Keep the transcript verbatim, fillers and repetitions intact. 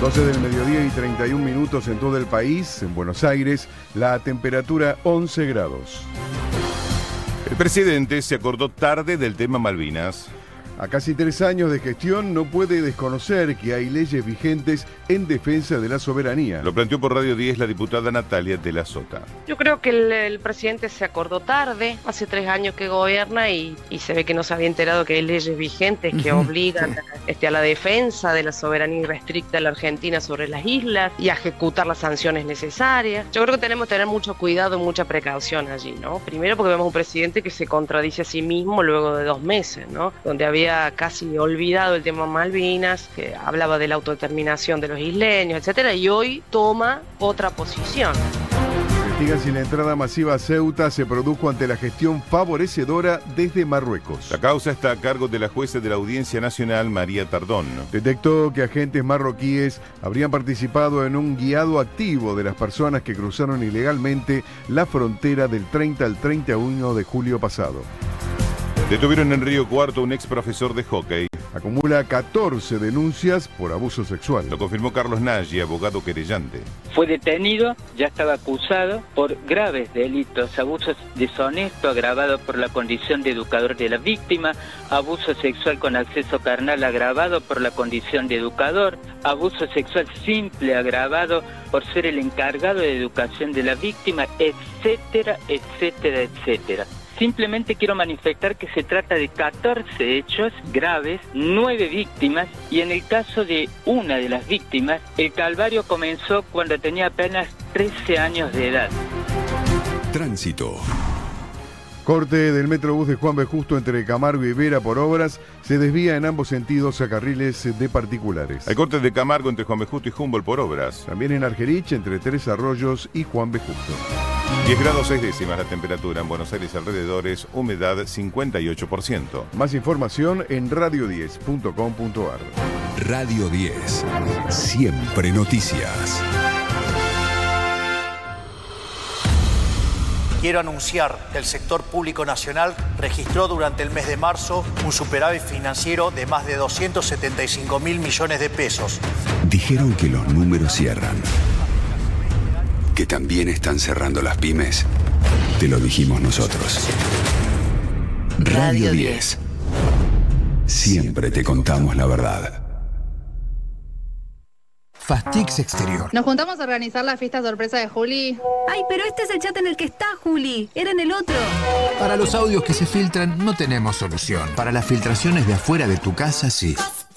doce del mediodía y treinta y un minutos en todo el país. En Buenos Aires, la temperatura once grados. El presidente se acordó tarde del tema Malvinas. A casi tres años de gestión no puede desconocer que hay leyes vigentes en defensa de la soberanía. Lo planteó por Radio diez la diputada Natalia de la Sota. Yo creo que el, el presidente se acordó tarde, hace tres años que gobierna y, y se ve que no se había enterado que hay leyes vigentes que obligan este, a la defensa de la soberanía irrestricta de la Argentina sobre las islas y a ejecutar las sanciones necesarias. Yo creo que tenemos que tener mucho cuidado y mucha precaución allí, ¿no? Primero porque vemos un presidente que se contradice a sí mismo luego de dos meses, ¿no? Donde había casi olvidado el tema Malvinas, que hablaba de la autodeterminación de los isleños, etcétera, y hoy toma otra posición. Investigan si la entrada masiva a Ceuta se produjo ante la gestión favorecedora desde Marruecos. La causa está a cargo de la jueza de la Audiencia Nacional, María Tardón. Detectó que agentes marroquíes habrían participado en un guiado activo de las personas que cruzaron ilegalmente la frontera del treinta al treinta y uno de julio pasado. Detuvieron en Río Cuarto un ex profesor de hockey. Acumula catorce denuncias por abuso sexual. Lo confirmó Carlos Nagy, abogado querellante. Fue detenido, ya estaba acusado por graves delitos, abuso deshonesto agravado por la condición de educador de la víctima, abuso sexual con acceso carnal agravado por la condición de educador, abuso sexual simple agravado por ser el encargado de educación de la víctima, etcétera, etcétera, etcétera. Simplemente quiero manifestar que se trata de catorce hechos graves, nueve víctimas, y en el caso de una de las víctimas, el calvario comenzó cuando tenía apenas trece años de edad. Tránsito. Corte del Metrobús de Juan B. Justo entre Camargo y Vera por obras, se desvía en ambos sentidos a carriles de particulares. Hay corte de Camargo entre Juan B. Justo y Humboldt por obras. También en Argerich entre Tres Arroyos y Juan B. Justo. diez grados seis décimas la temperatura en Buenos Aires alrededores, humedad cincuenta y ocho por ciento. Más información en radio diez punto com punto ar. Radio diez, siempre noticias. Quiero anunciar que el sector público nacional registró durante el mes de marzo un superávit financiero de más de doscientos setenta y cinco mil millones de pesos. Dijeron que los números cierran. Que también están cerrando las pymes. Te lo dijimos nosotros. Radio diez. Siempre te contamos la verdad. Fastix Exterior. Nos juntamos a organizar la fiesta sorpresa de Juli. Ay, pero este es el chat en el que está Juli. Era en el otro. Para los audios que se filtran no tenemos solución. Para las filtraciones de afuera de tu casa, sí.